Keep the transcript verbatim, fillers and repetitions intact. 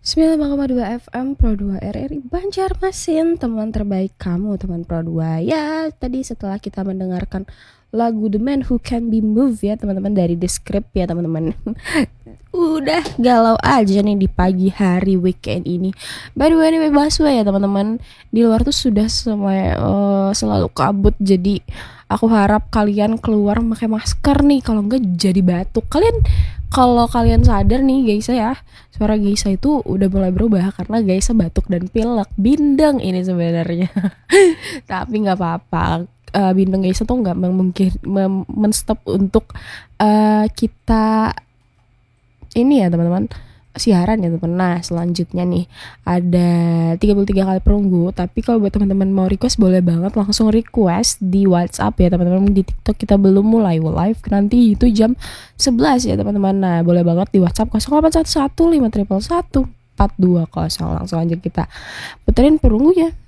sembilan puluh lima koma dua F M Pro dua R R I Banjarmasin, teman terbaik kamu, teman Pro dua. Ya, tadi setelah kita mendengarkan lagu The Man Who Can Be Moved ya teman-teman, dari The Script ya teman-teman. Udah galau aja nih di pagi hari weekend ini. By the way, anyway, Baswe ya teman-teman. Di luar tuh sudah semua uh, selalu kabut, jadi aku harap kalian keluar pakai masker nih, kalau enggak jadi batuk. Kalian kalau kalian sadar nih guys ya, suara Geisa itu udah mulai berubah karena Geisa batuk dan pilek. Bindeng ini sebenarnya. Tapi nggak apa-apa. Uh, bindeng Geisa tuh nggak mungkin men-stop untuk uh, kita ini ya teman-teman, siaran ya teman. Nah selanjutnya nih ada tiga puluh tiga kali perunggu. Tapi kalau buat teman-teman mau request boleh banget langsung request di WhatsApp ya teman-teman. Di TikTok kita belum mulai live, nanti itu jam sebelas ya teman-teman. Nah boleh banget di WhatsApp nol delapan satu satu lima satu satu empat dua nol. Langsung aja kita puterin perunggunya.